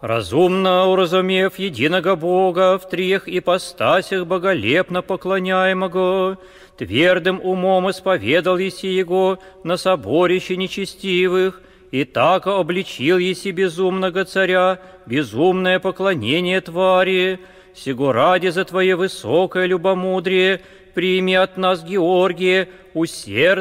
Разумно уразумев единого Бога в трех ипостасях боголепно поклоняемого, твердым умом исповедал еси Его на соборище нечестивых, и так обличил еси безумного царя безумное поклонение твари. Сего ради за Твое высокое любомудрие прими от нас, Георгия, усердно